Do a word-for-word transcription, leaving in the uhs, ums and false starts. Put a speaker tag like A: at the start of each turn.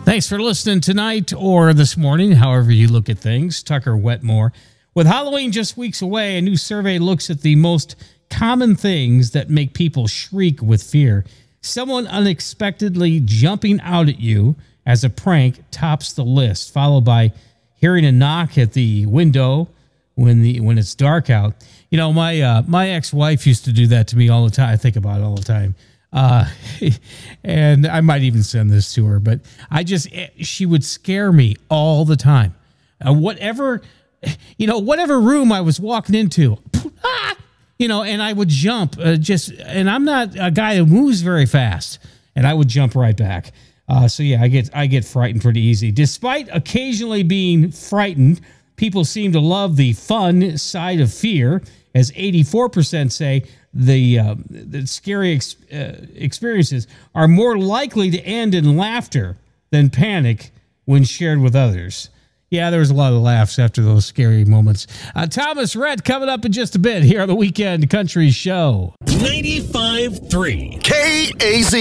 A: Thanks for listening tonight or this morning, however you look at things. Tucker Wetmore. With Halloween just weeks away, a new survey looks at the most common things that make people shriek with fear. Someone unexpectedly jumping out at you as a prank tops the list, followed by hearing a knock at the window when the when it's dark out. You know, my uh, my ex-wife used to do that to me all the time. I think about it all the time. Uh, and I might even send this to her, but I just, she would scare me all the time. Uh, whatever, you know, whatever room I was walking into, ah, you know, and I would jump uh, just, and I'm not a guy that moves very fast, and I would jump right back. Uh, so yeah, I get, I get frightened pretty easy. Despite occasionally being frightened, people seem to love the fun side of fear, as eighty-four percent say the, uh, the scary ex uh, experiences are more likely to end in laughter than panic when shared with others. Yeah, there was a lot of laughs after those scary moments. Uh, Thomas Rhett coming up in just a bit here on the Weekend Country Show.
B: ninety-five point three
C: K A Z.